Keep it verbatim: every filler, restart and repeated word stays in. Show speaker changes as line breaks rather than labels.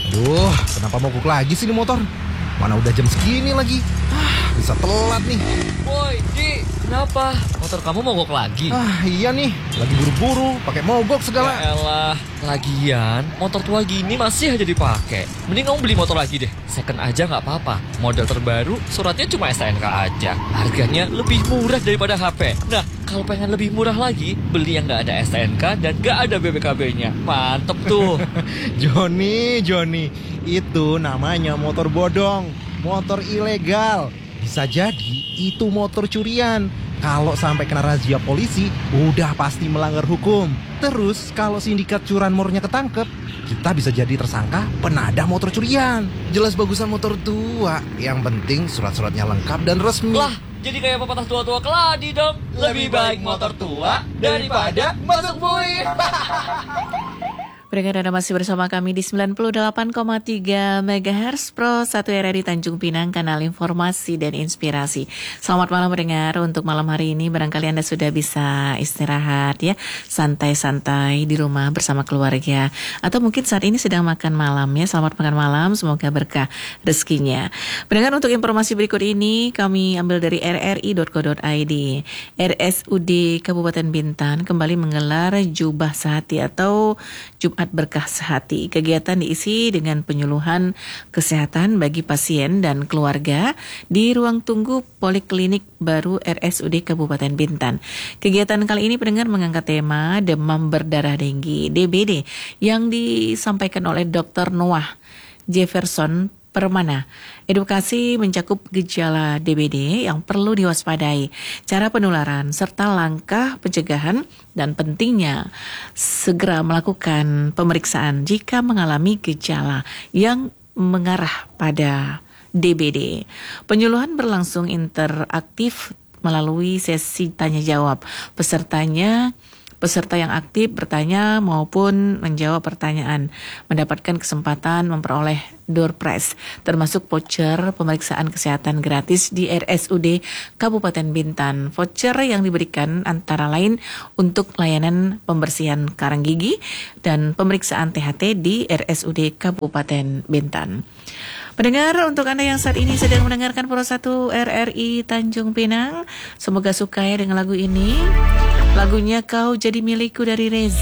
Duh, kenapa mogok lagi sih ini motor? Mana udah jam segini lagi? Ah, bisa telat nih.
Woi, Di, kenapa? Motor kamu mogok lagi?
Ah, iya nih, lagi buru-buru, pakai mogok segala.
Ya elah, lagian motor tua gini masih aja dipakai. Mending kamu beli motor lagi deh. Second aja nggak apa-apa. Model terbaru, suratnya cuma S T N K aja. Harganya lebih murah daripada H P. Nah, kalau pengen lebih murah lagi, beli yang nggak ada S T N K dan nggak ada B P K B-nya. Mantep tuh.
Joni, Joni, itu namanya motor bodong, motor ilegal. Bisa jadi itu motor curian. Kalau sampai kena razia polisi, udah pasti melanggar hukum. Terus kalau sindikat curanmornya ketangkep, kita bisa jadi tersangka penadah motor curian. Jelas bagusan motor tua, yang penting surat-suratnya lengkap dan resmi.
Lah, jadi kayak pepatah tua-tua keladi dong. Lebih baik motor tua daripada masuk bui.
Pendengar Anda masih bersama kami di sembilan puluh delapan koma tiga megahertz Pro satu R R I Tanjung Pinang, kanal informasi dan inspirasi. Selamat malam pendengar, untuk malam hari ini barangkali Anda sudah bisa istirahat ya, santai-santai di rumah bersama keluarga. Atau mungkin saat ini sedang makan malam ya, selamat makan malam, semoga berkah rezekinya. Pendengar, untuk informasi berikut ini kami ambil dari r r i dot co dot i d. R S U D Kabupaten Bintan kembali menggelar Jubah Sehati atau Jumat Berkah Sehati. Kegiatan diisi dengan penyuluhan kesehatan bagi pasien dan keluarga di ruang tunggu Poliklinik Baru R S U D Kabupaten Bintan. Kegiatan kali ini pendengar mengangkat tema demam berdarah denggi D B D yang disampaikan oleh dokter Noah Jefferson Permana. Edukasi mencakup gejala D B D yang perlu diwaspadai, cara penularan, serta langkah pencegahan dan pentingnya segera melakukan pemeriksaan jika mengalami gejala yang mengarah pada D B D. Penyuluhan berlangsung interaktif melalui sesi tanya jawab. Pesertanya Peserta yang aktif bertanya maupun menjawab pertanyaan mendapatkan kesempatan memperoleh door prize, termasuk voucher pemeriksaan kesehatan gratis di R S U D Kabupaten Bintan. Voucher yang diberikan antara lain untuk layanan pembersihan karang gigi dan pemeriksaan T H T di R S U D Kabupaten Bintan. Pendengar, untuk Anda yang saat ini sedang mendengarkan Pro satu R R I Tanjung Pinang, semoga suka ya dengan lagu ini. Lagunya Kau Jadi Milikku dari Reza.